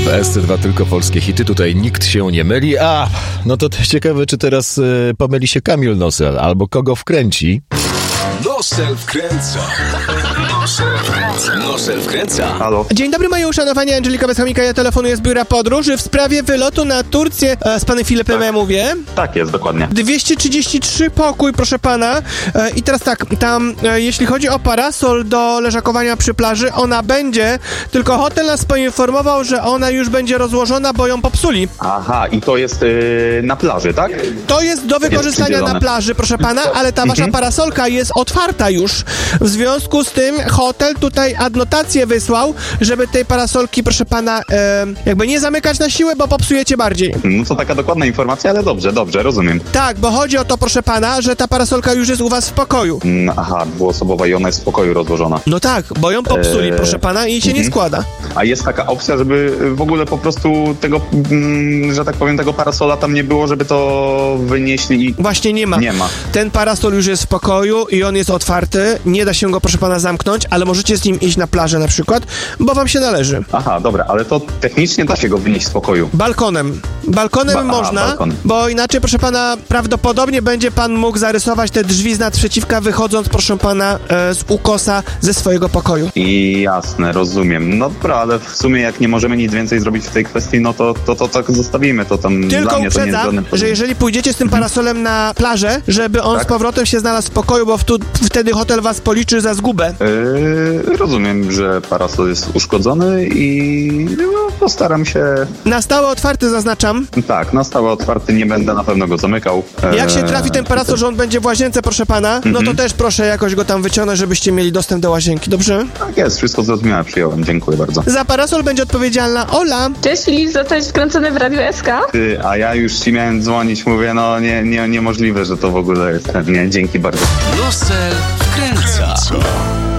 W SC2 tylko polskie hity, tutaj nikt się nie myli. No to ciekawe, czy teraz pomyli się Kamil Nosel, albo kogo wkręci. Nosel wkręca. Nosel wkręca. Halo. Dzień dobry, moje uszanowanie, Angelika Bez-Chomika, ja telefonuję z biura podróży w sprawie wylotu na Turcję. Z panem Filipem ja mówię. Tak jest, dokładnie. 233 pokój, proszę pana. I teraz tak, tam jeśli chodzi o parasol do leżakowania przy plaży, ona będzie, tylko hotel nas poinformował, że ona już będzie rozłożona, bo ją popsuli. Aha, i to jest na plaży, tak? To jest do wykorzystania przydzielone. na plaży, proszę pana, ale ta wasza parasolka jest otwarta już. W związku z tym hotel tutaj adnotację wysłał, żeby tej parasolki, proszę pana, jakby nie zamykać na siłę, bo popsujecie bardziej. No to taka dokładna informacja, ale dobrze, rozumiem. Tak, bo chodzi o to, proszę pana, że ta parasolka już jest u was w pokoju. Aha, dwuosobowa i ona jest w pokoju rozłożona. No tak, bo ją popsuli, proszę pana, i się nie składa. A jest taka opcja, żeby w ogóle po prostu tego, że tak powiem, tego parasola tam nie było, żeby to wynieśli i... Właśnie nie ma. Nie ma. Ten parasol już jest w pokoju i on jest otwarty, nie da się go, proszę pana, zamknąć, ale możecie z nim iść na plażę na przykład, bo wam się należy. Aha, dobra, ale to technicznie da się go wynieść z pokoju. Balkonem można, balkonem. bo inaczej, proszę pana, prawdopodobnie będzie pan mógł zarysować te drzwi z naprzeciwka, wychodząc, proszę pana, z ukosa ze swojego pokoju. I jasne, rozumiem. No dobra, ale w sumie jak nie możemy nic więcej zrobić w tej kwestii, no to tak zostawimy to tam. Tylko dla mnie to nie jest uprzedzam, żaden problem. że jeżeli pójdziecie z tym parasolem na plażę, żeby on z powrotem się znalazł w pokoju, bo wtedy hotel was policzy za zgubę. Rozumiem, że parasol jest uszkodzony i postaram się... Na stałe otwarty zaznaczam. Tak, na stałe otwarty, nie będę na pewno go zamykał. Jak się trafi ten parasol, że on będzie w łazience, proszę pana, no to też proszę jakoś go tam wyciągnąć, żebyście mieli dostęp do łazienki, dobrze? Tak jest, wszystko zrozumiałe, przyjąłem, dziękuję bardzo. Za parasol będzie odpowiedzialna Ola. Cześć Filip, zostałeś wkręcony w Radio SK? A ja już ci miałem dzwonić, mówię, no niemożliwe, że to w ogóle jest. Nie, dzięki bardzo. Nosel wkręca.